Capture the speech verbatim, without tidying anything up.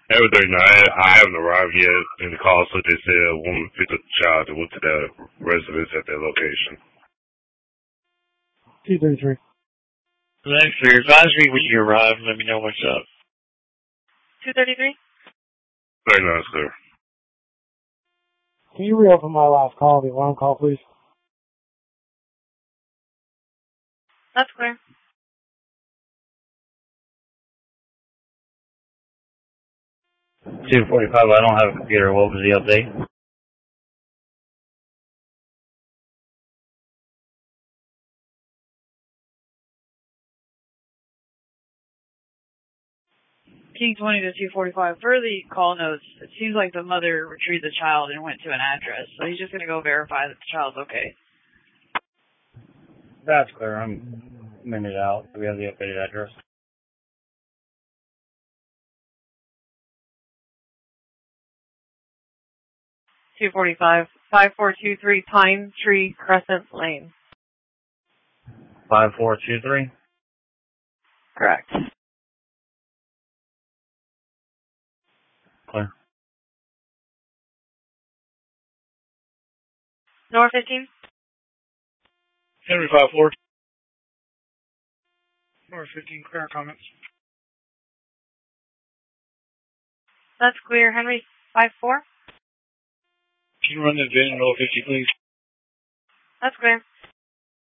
Everything, no, I, I haven't arrived yet in the call, so they said a woman picked up the child and went to the residence at their location. two thirty-three. Thanks for your advisory when you arrive. Let me know what's up. two thirty-three? thirty-nine, sir. Can you reopen my last call, the alarm call, please? That's clear. two forty-five, I don't have a computer. What was the update? King twenty to two forty-five. Per the call notes, it seems like the mother retrieved the child and went to an address. So he's just going to go verify that the child's okay. That's clear. I'm a minute out. Do we have the updated address? two forty-five. five four two three Pine Tree Crescent Lane. five four two three? Correct. Clear. North fifteen? Henry five four. North fifteen, clear comments. That's clear. Henry five four? Can you run the VIN in North fifty, please? That's clear.